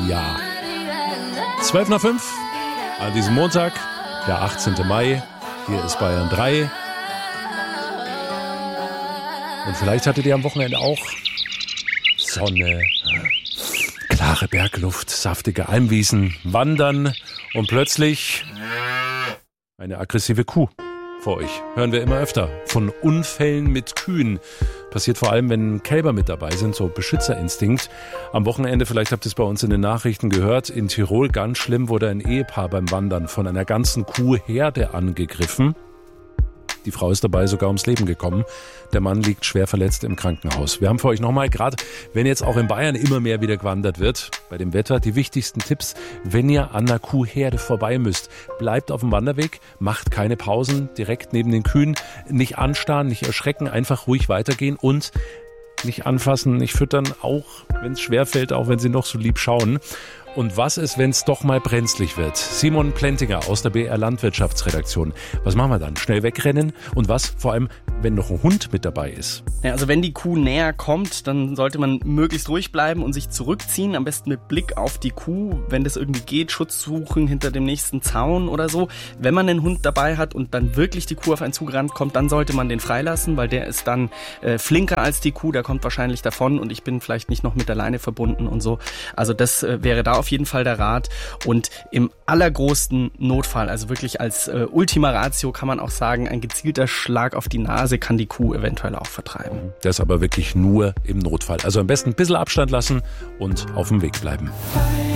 Ja. 12:05 an diesem Montag, der 18. Mai. Hier ist Bayern 3. Und vielleicht hattet ihr am Wochenende auch Sonne, klare Bergluft, saftige Almwiesen, Wandern und plötzlich eine aggressive Kuh vor euch. Hören wir immer öfter von Unfällen mit Kühen. Passiert vor allem, wenn Kälber mit dabei sind, so Beschützerinstinkt. Am Wochenende, vielleicht habt ihr es bei uns in den Nachrichten gehört, in Tirol ganz schlimm wurde ein Ehepaar beim Wandern von einer ganzen Kuhherde angegriffen. Die Frau ist dabei sogar ums Leben gekommen. Der Mann liegt schwer verletzt im Krankenhaus. Wir haben für euch nochmal, gerade wenn jetzt auch in Bayern immer mehr wieder gewandert wird, bei dem Wetter die wichtigsten Tipps, wenn ihr an einer Kuhherde vorbei müsst. Bleibt auf dem Wanderweg, macht keine Pausen direkt neben den Kühen, nicht anstarren, nicht erschrecken, einfach ruhig weitergehen und nicht anfassen, nicht füttern, auch wenn es schwerfällt, auch wenn sie noch so lieb schauen. Und was ist, wenn es doch mal brenzlig wird? Simon Plentinger aus der BR Landwirtschaftsredaktion. Was machen wir dann? Schnell wegrennen? Und was vor allem, wenn noch ein Hund mit dabei ist? Ja, also wenn die Kuh näher kommt, dann sollte man möglichst ruhig bleiben und sich zurückziehen. Am besten mit Blick auf die Kuh. Wenn das irgendwie geht, Schutz suchen hinter dem nächsten Zaun oder so. Wenn man einen Hund dabei hat und dann wirklich die Kuh auf einen zugerannt kommt, dann sollte man den freilassen, weil der ist dann flinker als die Kuh. Der kommt wahrscheinlich davon und ich bin vielleicht nicht noch mit der Leine verbunden und so. Also das wäre da auf jeden Fall der Rat. Und im allergrößten Notfall, also wirklich als Ultima Ratio kann man auch sagen, ein gezielter Schlag auf die Nase kann die Kuh eventuell auch vertreiben. Das aber wirklich nur im Notfall. Also am besten ein bisschen Abstand lassen und auf dem Weg bleiben.